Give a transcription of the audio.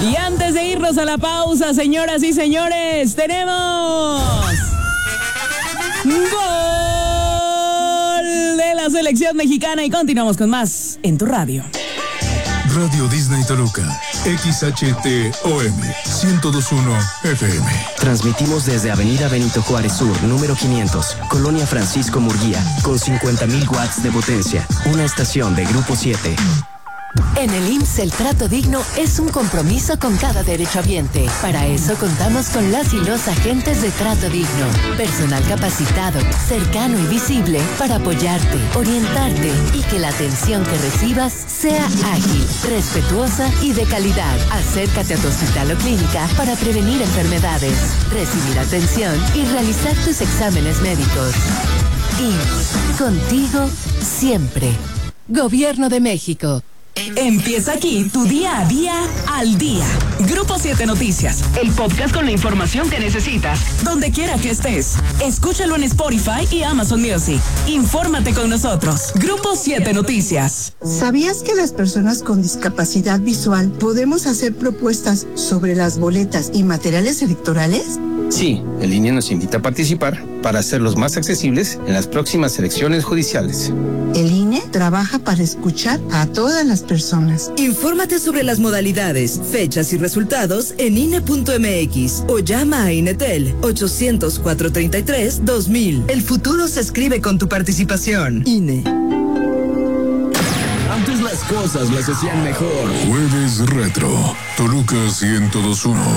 Y antes de irnos a la pausa, señoras y señores, tenemos gol de la selección mexicana y continuamos con más en tu radio. Radio Disney Toluca, XHTOM 1021 FM. Transmitimos desde Avenida Benito Juárez Sur, número 500, Colonia Francisco Murguía, con 50,000 watts de potencia. Una estación de Grupo 7. En el IMSS el trato digno es un compromiso con cada derechohabiente. Para eso contamos con las y los agentes de trato digno. Personal capacitado, cercano y visible para apoyarte, orientarte y que la atención que recibas sea ágil, respetuosa y de calidad. Acércate a tu hospital o clínica para prevenir enfermedades, recibir atención y realizar tus exámenes médicos. IMSS, contigo siempre. Gobierno de México. Empieza aquí tu día a día al día. Grupo 7 Noticias, el podcast con la información que necesitas, donde quiera que estés. Escúchalo en Spotify y Amazon Music. Infórmate con nosotros. Grupo 7 Noticias. ¿Sabías que las personas con discapacidad visual podemos hacer propuestas sobre las boletas y materiales electorales? Sí, el INE nos invita a participar para hacerlos más accesibles en las próximas elecciones judiciales. El INE trabaja para escuchar a todas las personas. Infórmate sobre las modalidades, fechas y resultados en INE.mx o llama a INETEL 800-433-2000. El futuro se escribe con tu participación. INE. Antes las cosas las hacían mejor. Jueves Retro, Toluca 1021.